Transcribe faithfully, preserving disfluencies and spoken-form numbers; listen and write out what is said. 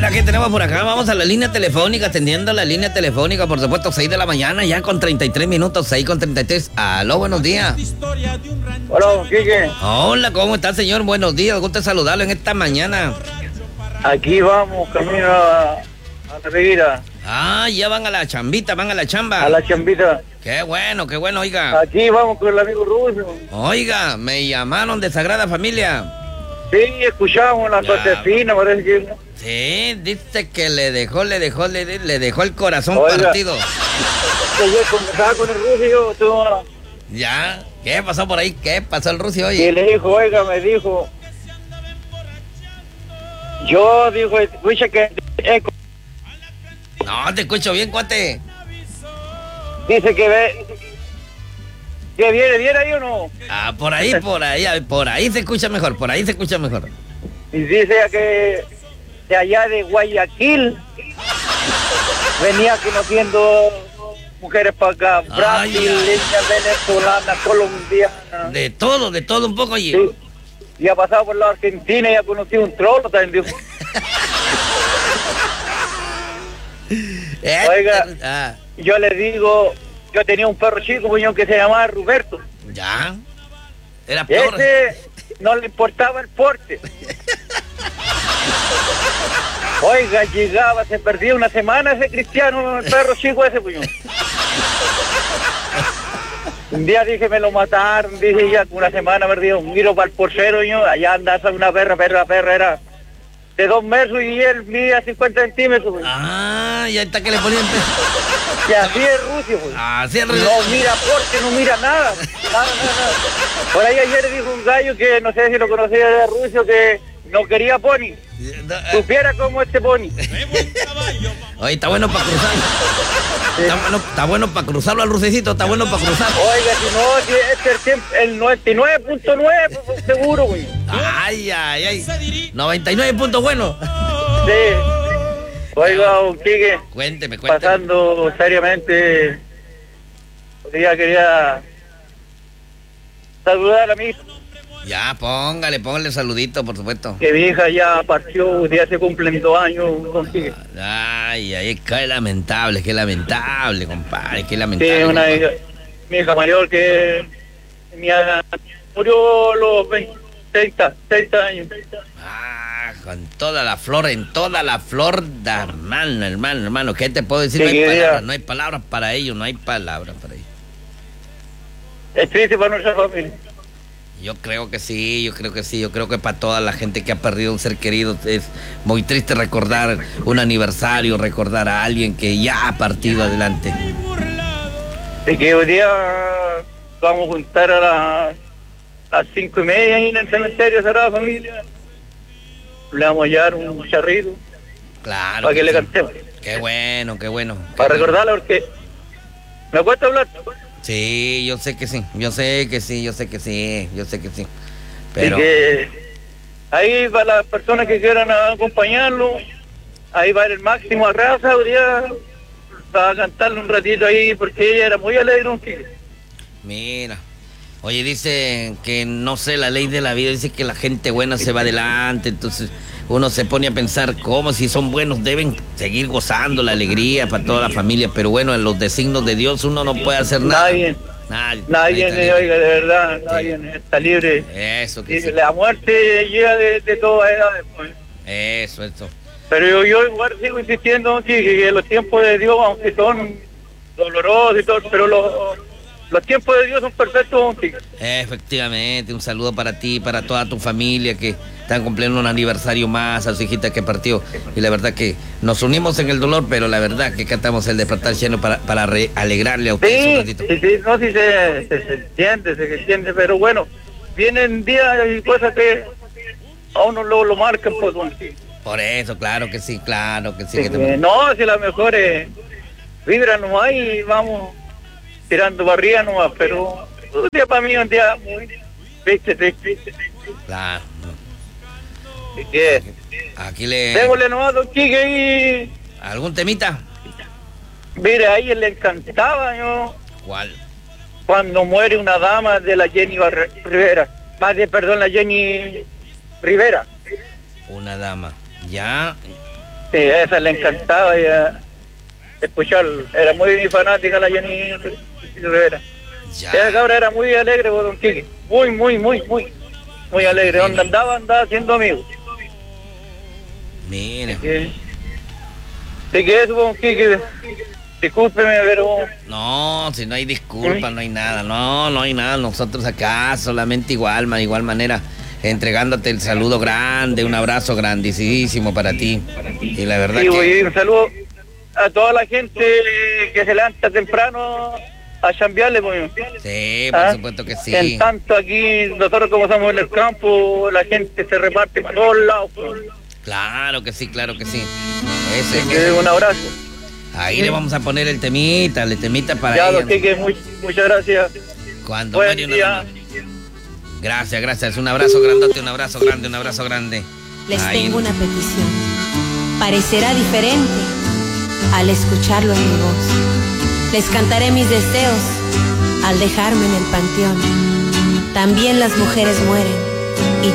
Hola, ¿qué tenemos por acá? Vamos a la línea telefónica, atendiendo la línea telefónica, por supuesto, seis de la mañana, ya con treinta y tres minutos, seis con treinta y tres. Aló, buenos días. Hola, don Quique. Hola, ¿cómo está, señor? Buenos días, gusto saludarlo en esta mañana. Aquí vamos, camino a, a la Riviera. Ah, ya van a la chambita, van a la chamba. A la chambita. Qué bueno, qué bueno, oiga. Aquí vamos con el amigo Ruso. Oiga, me llamaron de Sagrada Familia. Sí, escuchamos la Josefina, parece que... Sí, dice que le dejó, le dejó, le, le dejó el corazón Oiga, partido. Que yo conversaba con el Ruso y yo, tú, ¿Ya? ¿Qué pasó por ahí? ¿Qué pasó el Ruso hoy? y le dijo, oiga, me dijo... Yo, dijo, escucha que... eco. No, te escucho bien, cuate. Dice que ve... ¿Que viene, viene ahí o no? Ah, por ahí, por ahí, por ahí se escucha mejor, por ahí se escucha mejor. Y dice que de allá de Guayaquil venía conociendo mujeres para acá, Ay, brasileñas, venezolanas, colombianas. De todo, de todo un poco, oye. Sí. Y ha pasado por la Argentina y ha conocido un trolo también. Dijo. Oiga, ah, yo le digo, yo tenía un perro chico, muñón, que se llamaba Roberto. ya. Era peor. Ese no le importaba el porte. Oiga, llegaba, se perdía una semana ese cristiano, el perro chico ese, puñón. Un día dije, me lo mataron, dije, ya una semana perdido, miro para el porcero, yo, allá anda una perra, perra, perra, era de dos metros y él mide cincuenta centímetros, puñón. Ah, ya está que le ponían. Y así es Rusia, pues. Así es. No mira porte, no mira nada. Nada, nada, nada. Por ahí ayer dijo un gallo que no sé si lo conocía de Rusio, que no quería pony. Supiera cómo este pony. Oye, está bueno para cruzar. Está bueno, está bueno para cruzarlo al Rusecito, está bueno para cruzar. Oiga, si no, si este es el, el noventa y nueve punto nueve, pues, seguro, güey. Ay, ay, ay. noventa y nueve puntos buenos. Sí. Oiga, don Quique, Cuénteme, cuénteme. pasando seriamente, hoy día quería saludar a mi hija, Ya, póngale, póngale saludito, por supuesto. que mi hija ya partió, hoy día se cumplen dos años, don Quique. Ay, ay, qué lamentable, qué lamentable, compadre, qué lamentable. Sí, una compadre. hija, mi hija mayor que mi hija murió a los veinte, treinta, treinta años. Ah, con toda la flor, en toda la flor de hermano, hermano, hermano. ¿Qué te puedo decir? Sí, No hay que palabras, diga. no hay palabras para ello, no hay palabras para ello. Es triste para nuestra familia. Yo creo que sí, yo creo que sí, yo creo que para toda la gente que ha perdido un ser querido es muy triste recordar un aniversario, recordar a alguien que ya ha partido adelante. Y que hoy día vamos a juntar a las, a las cinco y media ahí en el cementerio Sagrada Familia. Le vamos a llevar un charrito Claro. para que le sí. cantemos. Qué bueno, qué bueno. qué Para bueno. recordarla porque me cuesta hablar. Sí, yo sé que sí, yo sé que sí, yo sé que sí, yo sé que sí. Y Pero que ahí para las personas que quieran acompañarlo, ahí va el máximo a raza, hoy día va a cantarle un ratito ahí porque ella era muy alegre. Un chico. mira, oye, dice que no sé, la ley de la vida dice que la gente buena se va adelante, entonces uno se pone a pensar cómo si son buenos deben seguir gozando la alegría para toda la familia, pero bueno, en los designios de Dios uno no puede hacer nada. Nadie, Nadie, nadie, está libre. oiga, de verdad, nadie está libre. Eso que Y sí. la muerte llega de, de todas edades, pues. Eso, eso. Pero yo, yo igual sigo insistiendo que, que los tiempos de Dios, aunque son dolorosos y todo, pero los, los tiempos de Dios son perfectos. Sí. Efectivamente, un saludo para ti, para toda tu familia que están cumpliendo un aniversario más, a su hijita que partió. Y la verdad que nos unimos en el dolor, pero la verdad que cantamos el despertar lleno para, para re- alegrarle a ustedes un Sí, ratito. sí, sí, no, sí se, se, se entiende, se entiende, pero bueno, vienen días y cosas que a uno lo, lo marcan, pues, bueno, sí. Por eso, claro que sí, claro que sí. Sí, que te- eh, no, si la mejor es vibra nomás y vamos tirando barriga nomás, pero un día para mí un día muy triste, triste, triste. Claro. Así que, Aquí le... démosle nomás, don Quique, ¿Algún temita? y mire, a ella le encantaba, yo, ¿Cuál? cuando muere una dama de la Jenny Barre- Rivera, más de, perdón, la Jenny Rivera. Una dama. Ya. Sí, a esa le encantaba ya escuchar. Era muy fanática la Jenny Rivera. Ya. Esa cabra era muy alegre, pues, don Quique. Muy, muy, muy, muy, muy alegre. Donde andaba, andaba haciendo amigos. Mira. Sí, sí que eso, don Quique. Discúlpeme, pero... No, si no hay disculpa, no hay nada. No, no hay nada. Nosotros acá solamente igual, de igual manera, entregándote el saludo grande, un abrazo grandísimo para ti. Y la verdad sí, que... Y un saludo a toda la gente que se levanta temprano a chambearle, pues. Sí, por ¿Ah? supuesto que sí. En tanto aquí, nosotros como estamos en el campo, la gente se reparte para todos lados, pues. Claro que sí, claro que sí. Ese, Así que un abrazo. ahí le vamos a poner el temita, el temita para Ya, ella. don Quique, muy, muchas gracias. Cuando Buen Mario día. nada más. Gracias, gracias. Un abrazo grandote, un abrazo grande, un abrazo grande. Les Ahí. tengo una petición. Parecerá diferente al escucharlo en mi voz. Les cantaré mis deseos al dejarme en el panteón. También las mujeres mueren